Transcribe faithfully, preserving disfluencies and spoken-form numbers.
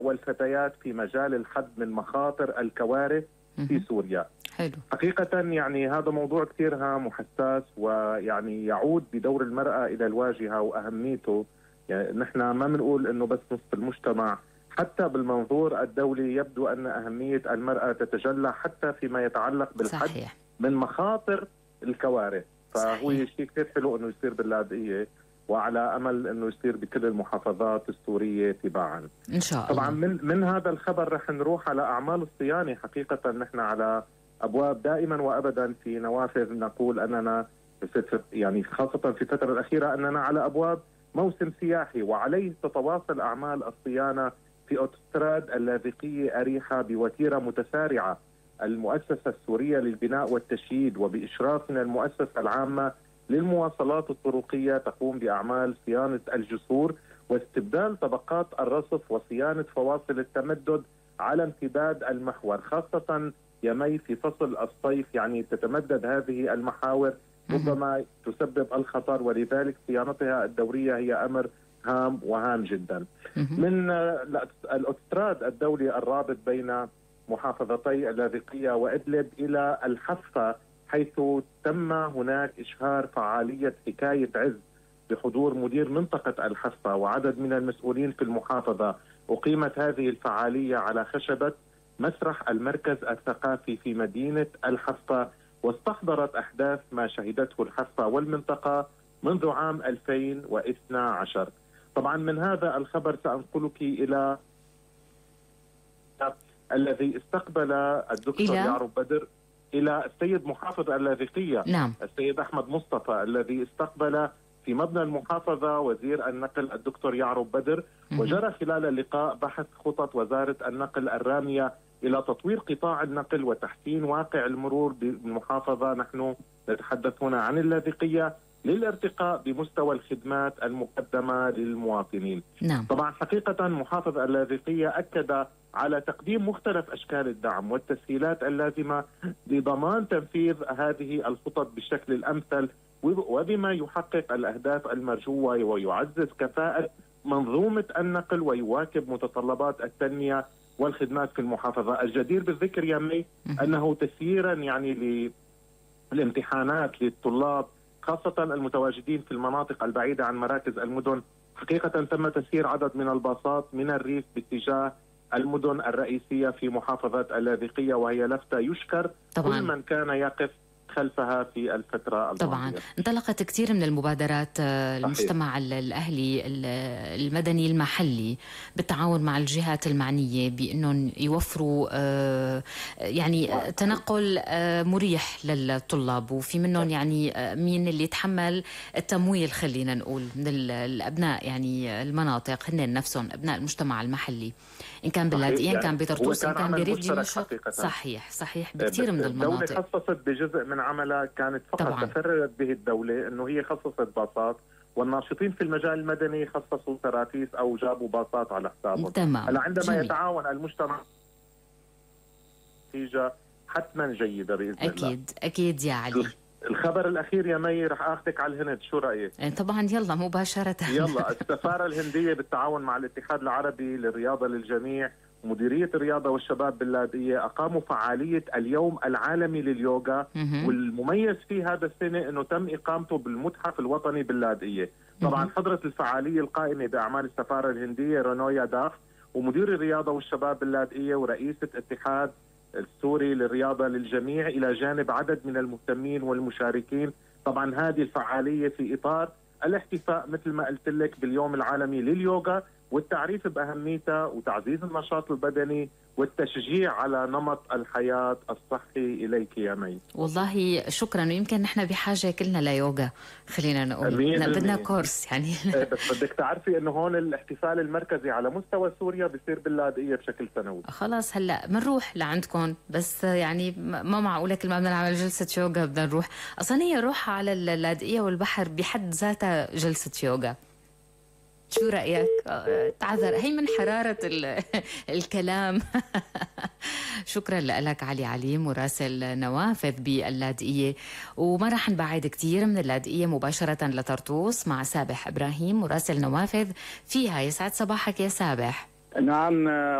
والفتيات في مجال الحد من مخاطر الكوارث في سوريا. حلو. حقيقة يعني هذا موضوع كثير هام وحساس، ويعني يعود بدور المرأة إلى الواجهة وأهميته. يعني نحن ما بنقول إنه بس نصف المجتمع، حتى بالمنظور الدولي يبدو أن أهمية المرأة تتجلى حتى فيما يتعلق بالحد صحيح. من مخاطر الكوارث. فهو شيء كثير حلو إنه يصير باللاذقية، وعلى أمل أنه يصير بكل المحافظات السورية تباعا إن شاء الله. طبعا من, من هذا الخبر رح نروح على أعمال الصيانة. حقيقة نحن على أبواب دائما وأبدا في نوافذ نقول أننا يعني خاصة في الفترة الأخيرة أننا على أبواب موسم سياحي، وعليه تتواصل أعمال الصيانة في أوتوستراد اللاذقية أريحة بوتيرة متسارعة. المؤسسة السورية للبناء والتشييد وبإشراف من المؤسسة العامة للمواصلات الطرقية تقوم بأعمال صيانة الجسور واستبدال طبقات الرصف وصيانة فواصل التمدد على امتداد المحور، خاصة يمي في فصل الصيف. يعني تتمدد هذه المحاور ربما تسبب الخطر، ولذلك صيانتها الدورية هي أمر هام وهام جدا. من الأوتوستراد الدولي الرابط بين محافظتي اللاذقية وإدلب إلى الحفة، حيث تم هناك إشهار فعالية حكاية عز بحضور مدير منطقة الحفة وعدد من المسؤولين في المحافظة. أقيمت هذه الفعالية على خشبة مسرح المركز الثقافي في مدينة الحفة، واستحضرت أحداث ما شهدته الحفة والمنطقة منذ عام ألفين واثني عشر. طبعا من هذا الخبر سأنقلك إلى الذي استقبل الدكتور يعرب بدر إلى السيد محافظ اللاذقية. نعم. السيد أحمد مصطفى الذي استقبل في مبنى المحافظة وزير النقل الدكتور يعرب بدر، وجرى خلال اللقاء بحث خطط وزارة النقل الرامية إلى تطوير قطاع النقل وتحسين واقع المرور بالمحافظة. نحن نتحدث هنا عن اللاذقية للارتقاء بمستوى الخدمات المقدمة للمواطنين. نعم. طبعا حقيقة محافظ اللاذقية أكد على تقديم مختلف أشكال الدعم والتسهيلات اللازمة لضمان تنفيذ هذه الخطط بالشكل الأمثل وبما يحقق الأهداف المرجوة ويعزز كفاءة منظومة النقل ويواكب متطلبات التنمية والخدمات في المحافظة. الجدير بالذكر يا مي أنه تسييرا يعني للامتحانات للطلاب خاصة المتواجدين في المناطق البعيدة عن مراكز المدن، حقيقة تم تسيير عدد من الباصات من الريف باتجاه المدن الرئيسية في محافظة اللاذقية، وهي لفتة يشكر طبعا كل من كان يقف خلفها في الفترة الماضية. طبعا انطلقت كثير من المبادرات المجتمع الأهلي المدني المحلي بالتعاون مع الجهات المعنية بأنهم يوفروا يعني تنقل مريح للطلاب، وفي منهم يعني مين اللي يتحمل التمويل خلينا نقول من الأبناء يعني المناطق هن نفسهم أبناء المجتمع المحلي، إن كان باللاذقية إن كان بطرطوس إن كان بريف دمشق. صحيح صحيح بكثير من المناطق. الدولة خصصت بجزء من عملها كانت فقط طبعاً. تفرغت به الدولة أنه هي خصصت باصات، والناشطين في المجال المدني خصصوا تراتيس أو جابوا باصات على حسابهم. تمام. هلا عندما جميل. يتعاون المجتمع نتيجة حتما جيدة بإذن أكيد. الله. أكيد أكيد يا علي. الخبر الأخير يا مي رح أخذك على الهند، شو رأيك؟ طبعا يلا مباشرة. يلا. السفارة الهندية بالتعاون مع الاتحاد العربي للرياضة للجميع ومديرية الرياضة والشباب باللاذقية أقاموا فعالية اليوم العالمي لليوغا، والمميز في هذا السنة أنه تم إقامته بالمتحف الوطني باللاذقية. طبعا حضرت الفعالية القائمة بأعمال السفارة الهندية رونويا داف ومدير الرياضة والشباب باللاذقية ورئيسة اتحاد السوري للرياضة للجميع إلى جانب عدد من المهتمين والمشاركين. طبعا هذه الفعالية في إطار الاحتفاء مثل ما قلت لك باليوم العالمي لليوغا والتعريف بأهميتها وتعزيز النشاط البدني والتشجيع على نمط الحياة الصحي. إليك يا مي. والله شكرا، ويمكن نحن بحاجة كلنا ليوغا خلينا نقول، بدنا كورس يعني. بس بدك تعرفي انه هون الاحتفال المركزي على مستوى سوريا بيصير باللاذقية بشكل سنوي. خلاص هلا بنروح لعندكم، بس يعني ما معقولة كل ما بدنا نعمل جلسة يوغا بدنا نروح. اصلا هي روحها على اللاذقية والبحر بحد ذاتها جلسة يوغا. شو رأيك؟ تعذر هي من حرارة الكلام. شكرا لك علي عليم مراسل نوافذ باللاذقية. وما راح نبعد كتير من اللاذقية مباشرة لطرطوس مع سابح إبراهيم مراسل نوافذ فيها. يسعد صباحك يا سابح. نعم